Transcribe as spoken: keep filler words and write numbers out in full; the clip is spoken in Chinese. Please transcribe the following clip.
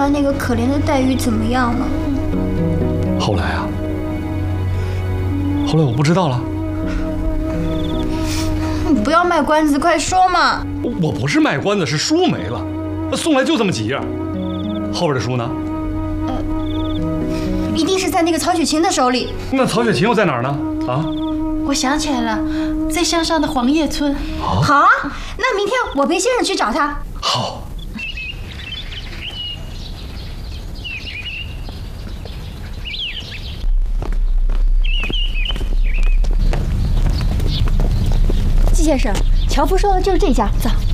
那个可怜的黛玉怎么样了？ 后来啊，后来我不知道了。 你不要卖关子，快说嘛！ 我不是卖关子，是书没了，送来就这么几页。后边的书呢？ 呃，一定是在那个曹雪芹的手里。 那曹雪芹又在哪儿呢？啊？ 我想起来了，在乡上的黄叶村。 好啊，那明天我陪先生去找他。 好。 季先生，樵夫说的就是这家，走。